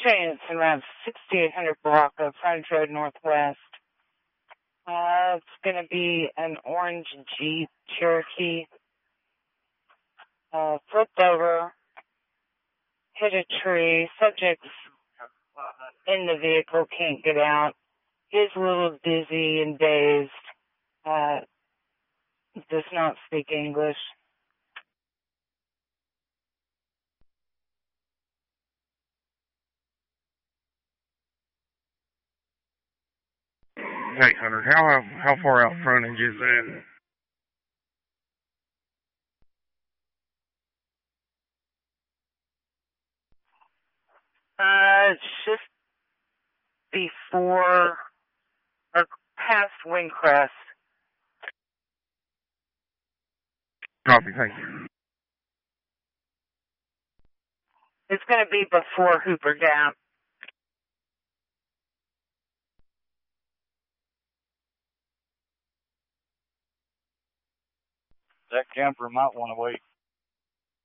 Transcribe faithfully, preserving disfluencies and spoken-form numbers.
saying it's around sixty-eight hundred block of Frontage Road Northwest. Uh, it's going to be an orange Jeep Cherokee. Uh, flipped over, hit a tree. Subject's in the vehicle, can't get out. He's a little dizzy and dazed. Uh, does not speak English. Hey, Hunter, how how far out frontage is that? Uh, it's just before or past Windcrest. Copy, thank you. It's going to be before Hooper Gap. That camper might want to wait